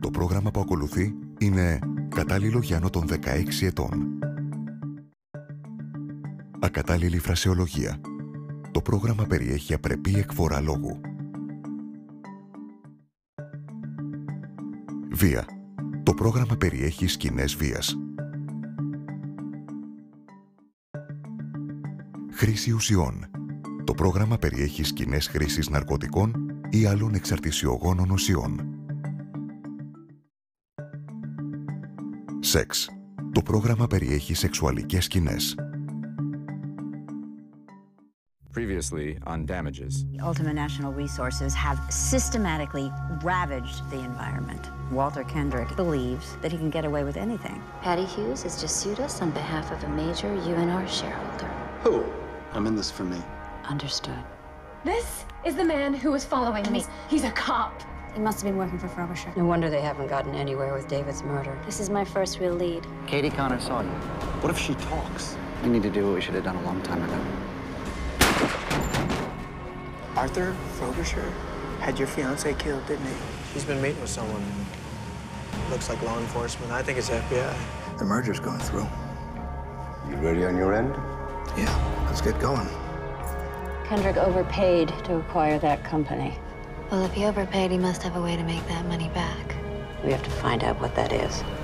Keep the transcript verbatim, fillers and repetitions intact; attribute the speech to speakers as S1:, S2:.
S1: Το πρόγραμμα που ακολουθεί είναι κατάλληλο για άνω των δεκαέξι ετών. Ακατάλληλη φρασεολογία. Το πρόγραμμα περιέχει απρεπή εκφορά λόγου. Βία. Το πρόγραμμα περιέχει σκηνές βίας. Χρήση ουσιών. Το πρόγραμμα περιέχει σκηνές χρήσης ναρκωτικών ή άλλων εξαρτησιογόνων ουσιών. Σεξ. Το πρόγραμμα περιέχει σεξουαλικές σκηνές.
S2: Previously on Damages.
S3: Ultima National Resources have systematically ravaged the environment. Walter Kendrick believes that he can get away with anything.
S4: Patty Hughes has just sued us on behalf of a major U N R shareholder.
S5: Who? I'm in this for me.
S4: Understood.
S6: This is the man who was following me. He's a cop.
S4: He must have been working for Frobisher.
S3: No wonder they haven't gotten anywhere with David's murder.
S4: This is my first real lead.
S5: Katie Connor saw you. What if she talks? We need to do what we should have done a long time ago.
S7: Arthur Frobisher had your fiancée killed, didn't he?
S8: He's been meeting with someone. Looks like law enforcement. I think it's F B I.
S7: The merger's going through.
S9: You ready on your end?
S7: Yeah, let's get going.
S3: Kendrick overpaid to acquire that company.
S4: Well, if he overpaid, he must have a way to make that money back.
S3: We have to find out what that is.